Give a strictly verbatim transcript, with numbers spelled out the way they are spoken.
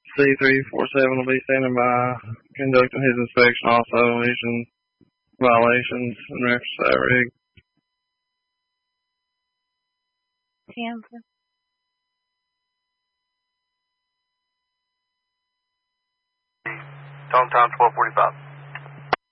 C three forty-seven will be standing by, conducting his inspection also, issuing violations in reference to that rig. Kansas. Tone time twelve forty-five.